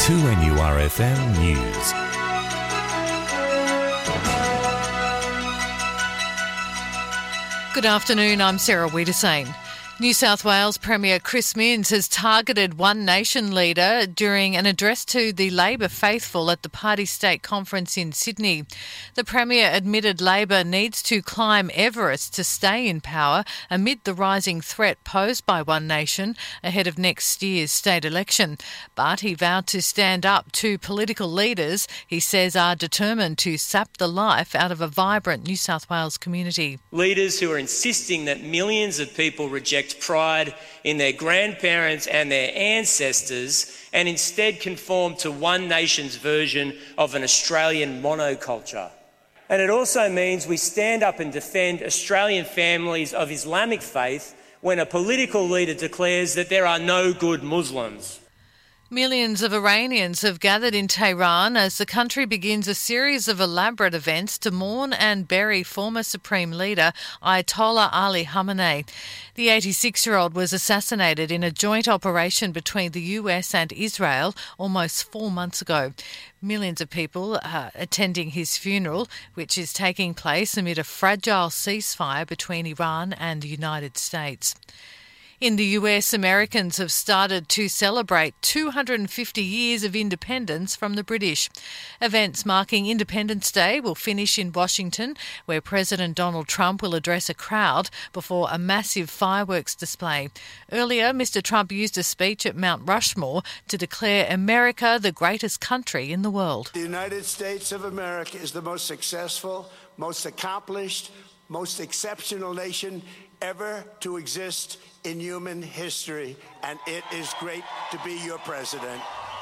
2NURFM News. Good afternoon, I'm Sarah Wiedersane. New South Wales Premier Chris Minns has targeted One Nation leader during an address to the Labor faithful at the party state conference in Sydney. The Premier admitted Labor needs to climb Everest to stay in power amid the rising threat posed by One Nation ahead of next year's state election. But he vowed to stand up to political leaders he says are determined to sap the life out of a vibrant New South Wales community. Leaders who are insisting that millions of people reject pride in their grandparents and their ancestors and instead conform to One Nation's version of an Australian monoculture. And it also means we stand up and defend Australian families of Islamic faith when a political leader declares that there are no good Muslims. Millions of Iranians have gathered in Tehran as the country begins a series of elaborate events to mourn and bury former Supreme Leader Ayatollah Ali Khamenei. The 86-year-old was assassinated in a joint operation between the US and Israel almost 4 months ago. Millions of people are attending his funeral, which is taking place amid a fragile ceasefire between Iran and the United States. In the US, Americans have started to celebrate 250 years of independence from the British. Events marking Independence Day will finish in Washington, where President Donald Trump will address a crowd before a massive fireworks display. Earlier, Mr. Trump used a speech at Mount Rushmore to declare America the greatest country in the world. The United States of America is the most successful, most accomplished, most exceptional nation ever to exist in human history, and it is great to be your president.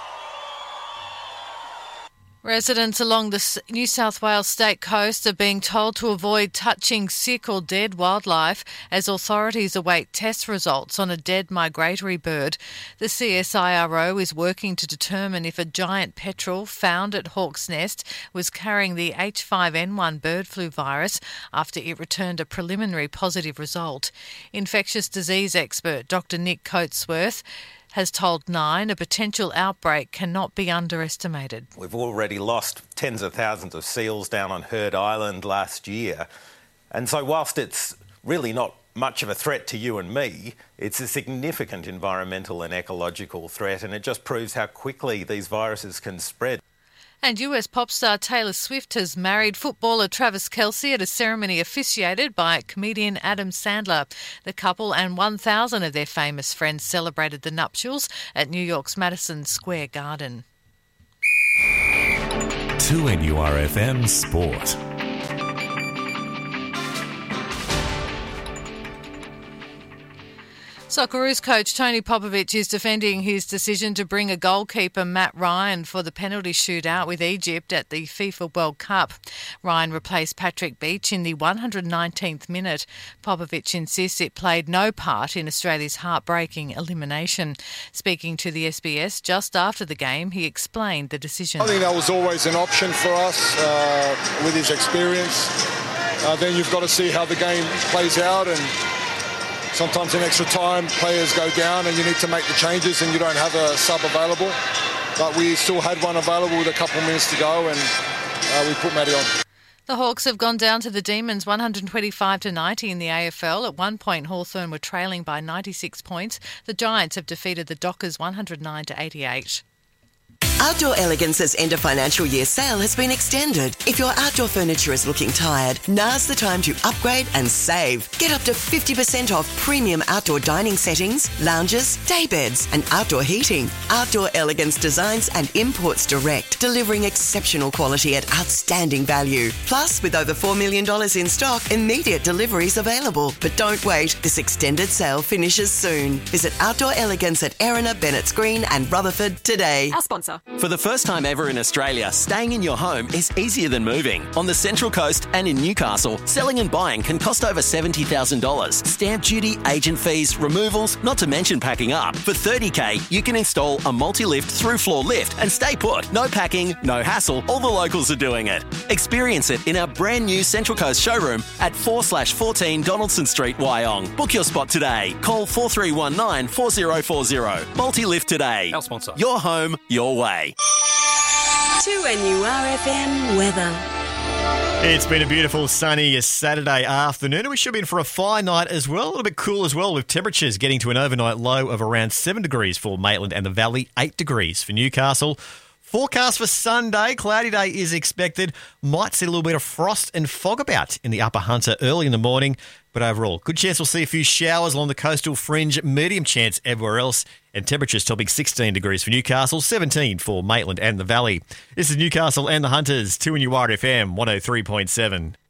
Residents along the New South Wales state coast are being told to avoid touching sick or dead wildlife as authorities await test results on a dead migratory bird. The CSIRO is working to determine if a giant petrel found at Hawk's Nest was carrying the H5N1 bird flu virus after it returned a preliminary positive result. Infectious disease expert Dr. Nick Coatsworth has told Nine a potential outbreak cannot be underestimated. We've already lost tens of thousands of seals down on Heard Island last year. And so whilst it's really not much of a threat to you and me, it's a significant environmental and ecological threat, and it just proves how quickly these viruses can spread. And US pop star Taylor Swift has married footballer Travis Kelce at a ceremony officiated by comedian Adam Sandler. The couple and 1,000 of their famous friends celebrated the nuptials at New York's Madison Square Garden. 2NURFM Sport. Socceroos coach Tony Popovic is defending his decision to bring a goalkeeper, Matt Ryan, for the penalty shootout with Egypt at the FIFA World Cup. Ryan replaced Patrick Beach in the 119th minute. Popovic insists it played no part in Australia's heartbreaking elimination. Speaking to the SBS just after the game, he explained the decision. I think that was always an option for us with his experience. Then you've got to see how the game plays out, and sometimes in extra time, players go down and you need to make the changes and you don't have a sub available. But we still had one available with a couple of minutes to go, and we put Matty on. The Hawks have gone down to the Demons 125-90 in the AFL. At one point, Hawthorn were trailing by 96 points. The Giants have defeated the Dockers 109-88. Outdoor Elegance's end of financial year sale has been extended. If your outdoor furniture is looking tired, now's the time to upgrade and save. Get up to 50% off premium outdoor dining settings, lounges, day beds and outdoor heating. Outdoor Elegance designs and imports direct, delivering exceptional quality at outstanding value. Plus, with over $4 million in stock, immediate deliveries available. But don't wait, this extended sale finishes soon. Visit Outdoor Elegance at Erina, Bennetts Green and Rutherford today. Our sponsor. For the first time ever in Australia, staying in your home is easier than moving. On the Central Coast and in Newcastle, selling and buying can cost over $70,000. Stamp duty, agent fees, removals, not to mention packing up. For $30,000, you can install a multi-lift through-floor lift and stay put. No packing, no hassle, all the locals are doing it. Experience it in our brand new Central Coast showroom at 4/14 Donaldson Street, Wyong. Book your spot today. Call 4319 4040. Multi-lift today. Our sponsor. Your home, your way. today. 2NURFM weather. It's been a beautiful sunny Saturday afternoon, and we should be in for a fine night as well. A little bit cool as well, with temperatures getting to an overnight low of around 7 degrees for Maitland and the Valley, 8 degrees for Newcastle. Forecast for Sunday, cloudy day is expected. Might see a little bit of frost and fog about in the Upper Hunter early in the morning, but overall, good chance we'll see a few showers along the coastal fringe, medium chance everywhere else, and temperatures topping 16 degrees for Newcastle, 17 for Maitland and the Valley. This is Newcastle and the Hunters, 2NURFM 103.7.